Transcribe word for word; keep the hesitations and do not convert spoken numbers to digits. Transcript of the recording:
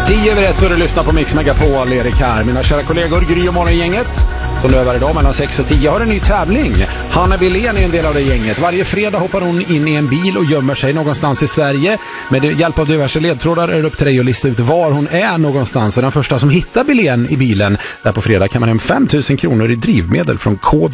Tio över ett och du lyssnar på Mix Megapol, Erik här. Mina kära kollegor, Gry och Morgongänget som lövar idag mellan sex och tio har en ny tävling. Hanna Wilén är en del av det gänget. Varje fredag hoppar hon in i en bil och gömmer sig någonstans i Sverige. Med hjälp av diverse ledtrådar är det upp till dig att lista ut var hon är någonstans. Och den första som hittar Wilén i bilen där på fredag kan man hem fem tusen kronor i drivmedel från K